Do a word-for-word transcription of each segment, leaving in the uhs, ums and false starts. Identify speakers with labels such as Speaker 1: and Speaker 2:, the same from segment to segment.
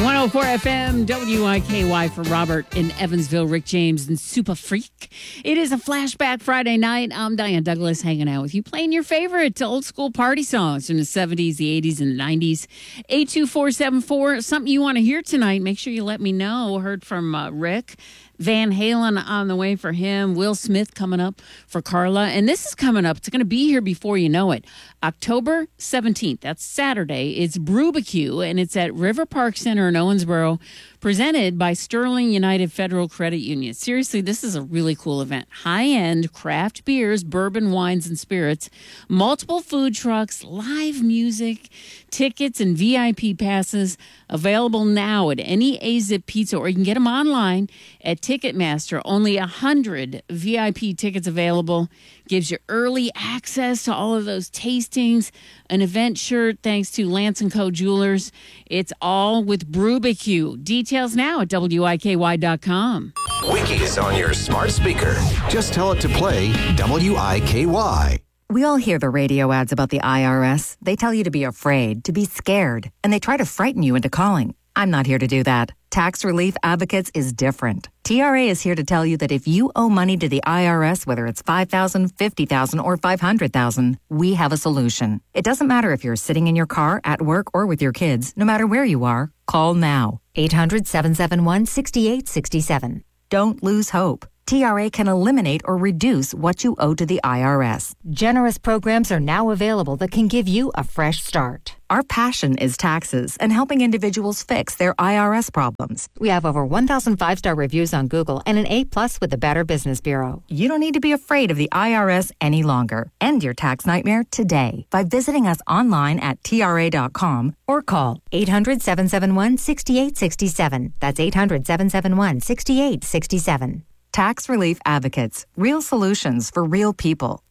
Speaker 1: one oh four F M, W I K Y for Robert in Evansville, Rick James, and Super Freak. It is a Flashback Friday night. I'm Diane Douglas hanging out with you, playing your favorite old school party songs from the seventies, the eighties, and the nineties. eight two four seven four, something you want to hear tonight, make sure you let me know. Heard from uh, Rick. Van Halen on the way for him. Will Smith coming up for Carla. And this is coming up. It's going to be here before you know it. October seventeenth. That's Saturday. It's Brewbecue, and it's at River Park Center in Owensboro, presented by Sterling United Federal Credit Union. Seriously, this is a really cool event. High-end craft beers, bourbon, wines, and spirits, multiple food trucks, live music, tickets, and V I P passes available now at any A-Zip Pizza, or you can get them online at Ticketmaster. Only one hundred V I P tickets available. Gives you early access to all of those tastings, an event shirt thanks to Lance and Co. Jewelers. It's all with Brewbecue. Details now at W I K Y dot com.
Speaker 2: Wikis on your smart speaker. Just tell it to play W I K Y.
Speaker 3: We all hear the radio ads about the I R S. They tell you to be afraid, to be scared, and they try to frighten you into calling. I'm not here to do that. Tax Relief Advocates is different. T R A is here to tell you that if you owe money to the I R S, whether it's five thousand dollars, fifty thousand dollars, or five hundred thousand dollars, we have a solution. It doesn't matter if you're sitting in your car, at work, or with your kids. No matter where you are, call now. eight hundred, seven seven one, six eight six seven. Don't lose hope. T R A can eliminate or reduce what you owe to the I R S. Generous programs are now available that can give you a fresh start. Our passion is taxes and helping individuals fix their I R S problems. We have over one thousand five-star reviews on Google and an A-plus with the Better Business Bureau. You don't need to be afraid of the I R S any longer. End your tax nightmare today by visiting us online at T R A dot com or call eight hundred, seven seven one, six eight six seven. That's eight hundred, seven seven one, six eight six seven. Tax Relief Advocates. Real solutions for real people.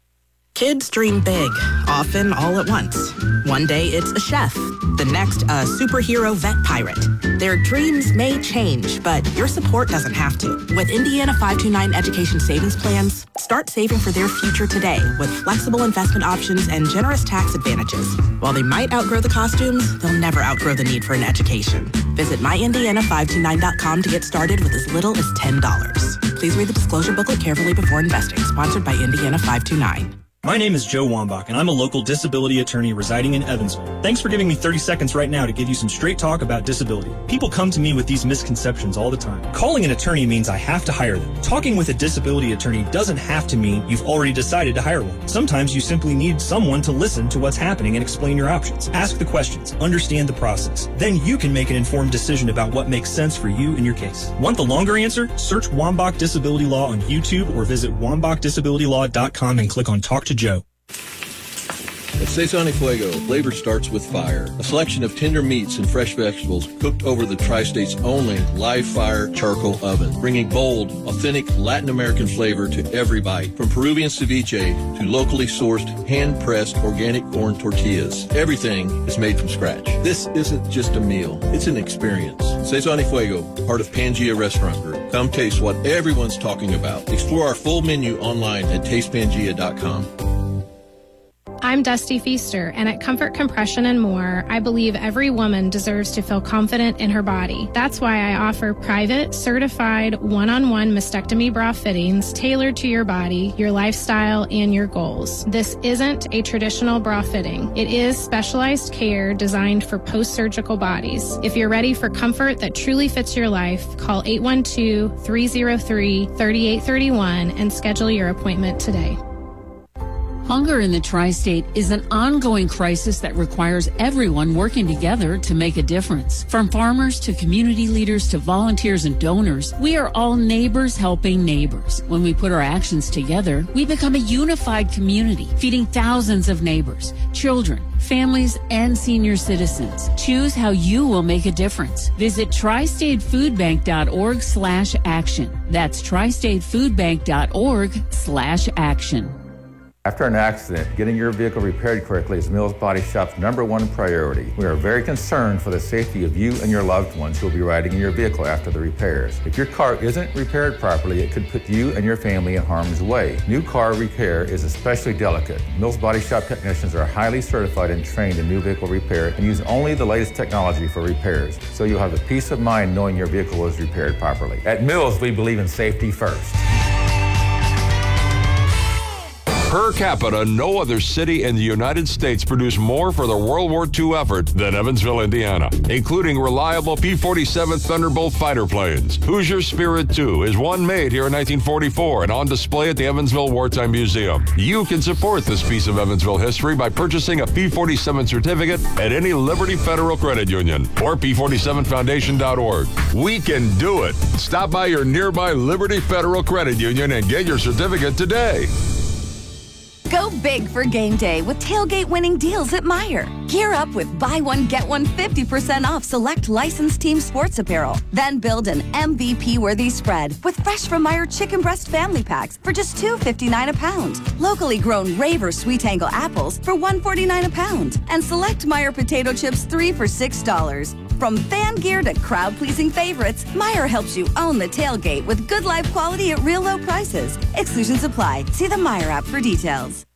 Speaker 4: Kids dream big, often all at once. One day it's a chef, the next a superhero vet pirate. Their dreams may change, but your support doesn't have to. With Indiana five two nine Education Savings Plans, start saving for their future today with flexible investment options and generous tax advantages. While they might outgrow the costumes, they'll never outgrow the need for an education. Visit my indiana five two nine dot com to get started with as little as ten dollars. Please read the disclosure booklet carefully before investing. Sponsored by Indiana five two nine.
Speaker 5: My name is Joe Wambach, and I'm a local disability attorney residing in Evansville. Thanks for giving me thirty seconds right now to give you some straight talk about disability. People come to me with these misconceptions all the time. Calling an attorney means I have to hire them. Talking with a disability attorney doesn't have to mean you've already decided to hire one. Sometimes you simply need someone to listen to what's happening and explain your options. Ask the questions, understand the process. Then you can make an informed decision about what makes sense for you and your case. Want the longer answer? Search Wambach Disability Law on YouTube or visit wambach disability law dot com and click on Talk to Joe.
Speaker 6: At Saison y Fuego, flavor starts with fire. A selection of tender meats and fresh vegetables cooked over the Tri-State's only live-fire charcoal oven, bringing bold, authentic Latin American flavor to every bite. From Peruvian ceviche to locally sourced, hand-pressed organic corn tortillas, everything is made from scratch. This isn't just a meal, it's an experience. Saison y Fuego, part of Pangea Restaurant Group. Come taste what everyone's talking about. Explore our full menu online at taste pangea dot com.
Speaker 7: I'm Dusty Feaster, and at Comfort Compression and More, I believe every woman deserves to feel confident in her body. That's why I offer private, certified, one-on-one mastectomy bra fittings tailored to your body, your lifestyle, and your goals. This isn't a traditional bra fitting. It is specialized care designed for post-surgical bodies. If you're ready for comfort that truly fits your life, call eight one two, three oh three, three eight three one and schedule your appointment today.
Speaker 1: Hunger in the Tri-State is an ongoing crisis that requires everyone working together to make a difference. From farmers to community leaders to volunteers and donors, we are all neighbors helping neighbors. When we put our actions together, we become a unified community, feeding thousands of neighbors, children, families, and senior citizens. Choose how you will make a difference. Visit tristatefoodbank.org slash action. That's tristatefoodbank.org slash action.
Speaker 8: After an accident, getting your vehicle repaired correctly is Mills Body Shop's number one priority. We are very concerned for the safety of you and your loved ones who will be riding in your vehicle after the repairs. If your car isn't repaired properly, it could put you and your family in harm's way. New car repair is especially delicate. Mills Body Shop technicians are highly certified and trained in new vehicle repair and use only the latest technology for repairs, so you'll have the peace of mind knowing your vehicle is repaired properly. At Mills, we believe in safety first.
Speaker 9: Per capita, no other city in the United States produced more for the World War Two effort than Evansville, Indiana, including reliable P forty-seven Thunderbolt fighter planes. Hoosier Spirit two is one made here in nineteen forty-four and on display at the Evansville Wartime Museum. You can support this piece of Evansville history by purchasing a P forty-seven certificate at any Liberty Federal Credit Union or P forty-seven foundation dot org. We can do it. Stop by your nearby Liberty Federal Credit Union and get your certificate today.
Speaker 10: Go big for game day with tailgate-winning deals at Meijer. Gear up with buy one, get one fifty percent off select licensed team sports apparel. Then build an M V P-worthy spread with fresh from Meijer chicken breast family packs for just two fifty-nine a pound. Locally grown Raver Sweet Angle apples for one forty-nine a pound. And select Meijer potato chips three for six dollars. From fan gear to crowd-pleasing favorites, Meijer helps you own the tailgate with good life quality at real low prices. Exclusions apply. See the Meijer app for details.